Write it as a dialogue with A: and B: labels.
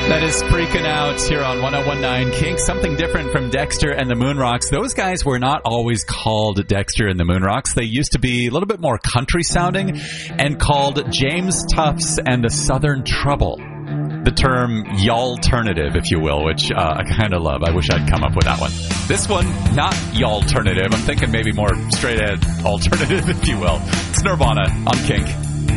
A: That is Freaking Out here on 101.9 Kink. Something different from Dexter and the Moonrocks. Those guys were not always called Dexter and the Moonrocks. They used to be a little bit more country sounding and called James Tufts and the Southern Trouble. The term y'alternative, if you will, which I kind of love. I wish I'd come up with that one. This one, not y'alternative. I'm thinking maybe more straight ahead alternative, if you will. It's Nirvana on Kink.